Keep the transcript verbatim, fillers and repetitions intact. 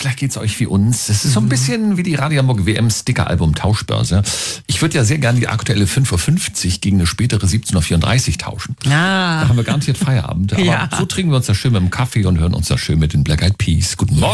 vielleicht geht's euch wie uns. Es ist so ein bisschen wie die Radio Hamburg W M Sticker-Album Tauschbörse. Ich würde ja sehr gerne die aktuelle fünf Uhr fünfzig gegen eine spätere siebzehn Uhr vierunddreißig tauschen. Ah. Da haben wir garantiert Feierabend. Aber Ja. so trinken wir uns das schön mit dem Kaffee und hören uns das schön mit den Black Eyed Peas. Guten Morgen.